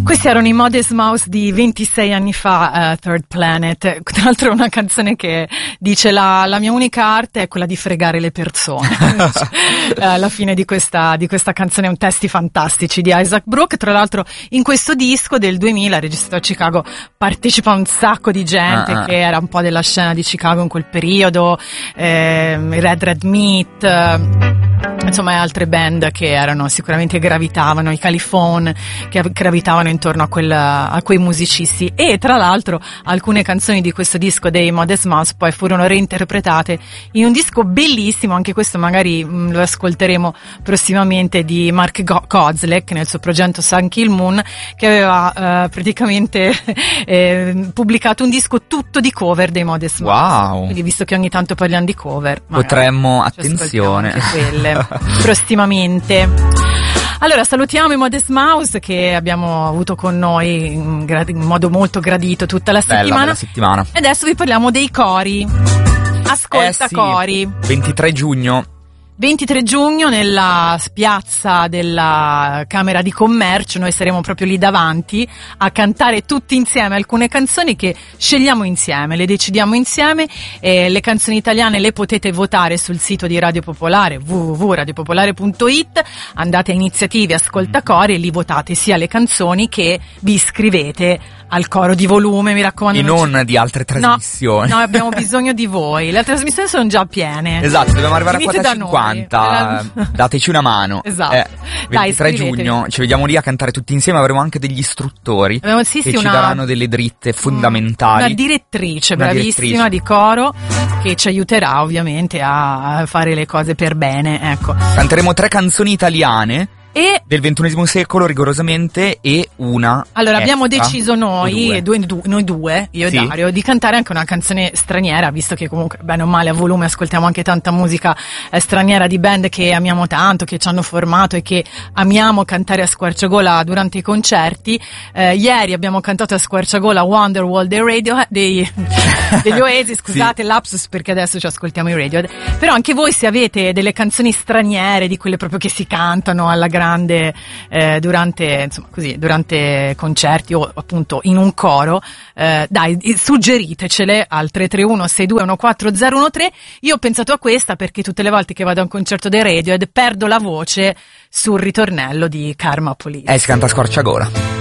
Questi erano i Modest Mouse di 26 anni fa, Third Planet. Tra l'altro è una canzone che dice la mia unica arte è quella di fregare le persone. Alla fine di questa canzone un testi fantastici di Isaac Brooke. Tra l'altro in questo disco del 2000 registrato a Chicago partecipa un sacco di gente che era un po' della scena di Chicago in quel periodo, Red Meat, insomma, e altre band che erano sicuramente gravitavano, i Caliphone che gravitavano intorno a quei musicisti. E tra l'altro alcune canzoni di questo disco dei Modest Mouse poi furono reinterpretate in un disco bellissimo, anche questo magari lo ascolteremo prossimamente, di Mark Kozlek nel suo progetto Sun Kill Moon, che aveva praticamente pubblicato un disco tutto di cover dei Modest Mouse. Wow. Quindi, visto che ogni tanto parliamo di cover, potremmo, attenzione, anche quelle prossimamente. Allora, salutiamo i Modest Mouse che abbiamo avuto con noi in modo molto gradito tutta la bella settimana. settimana. E adesso vi parliamo dei cori. Ascolta, sì, cori. 23 giugno nella piazza della Camera di Commercio noi saremo proprio lì davanti a cantare tutti insieme alcune canzoni che scegliamo insieme, le decidiamo insieme. Le canzoni italiane le potete votare sul sito di Radio Popolare, www.radiopopolare.it. andate a iniziative, ascolta cori, e lì votate sia le canzoni che vi iscrivete al coro di volume, mi raccomando. E non di altre trasmissioni. No, abbiamo bisogno di voi. Le trasmissioni sono già piene. Esatto, dobbiamo arrivare a Venite quota da 50. Dateci una mano. Esatto. 23 giugno ci vediamo lì a cantare tutti insieme. Avremo anche degli istruttori che ci daranno delle dritte fondamentali. Una direttrice bravissima di coro che ci aiuterà ovviamente a fare le cose per bene. Ecco. Canteremo 3 canzoni italiane del XXI secolo rigorosamente e una allora extra, abbiamo deciso noi due, io e sì, Dario, di cantare anche una canzone straniera, visto che comunque bene o male a volume ascoltiamo anche tanta musica straniera di band che amiamo tanto, che ci hanno formato e che amiamo cantare a squarciagola durante i concerti. Ieri abbiamo cantato a squarciagola Wonderwall degli Oasis, scusate, lapsus, perché adesso ci ascoltiamo i Radiohead. Però anche voi, se avete delle canzoni straniere, di quelle proprio che si cantano alla grande durante concerti o appunto in un coro, dai, suggeritecele al 331 6214013. Io ho pensato a questa perché tutte le volte che vado a un concerto dei Radiohead perdo la voce sul ritornello di Karma Police. Si canta a squarciagola.